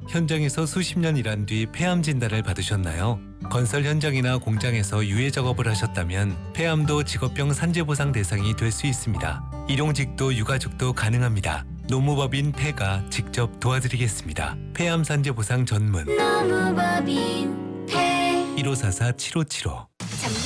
현장에서 수십 년 일한 뒤 폐암 진단을 받으셨나요? 건설 현장이나 공장에서 유해 작업을 하셨다면 폐암도 직업병 산재보상 대상이 될 수 있습니다. 일용직도 유가족도 가능합니다. 노무법인 폐가 직접 도와드리겠습니다. 폐암 산재보상 전문 노무법인 폐 1544-7575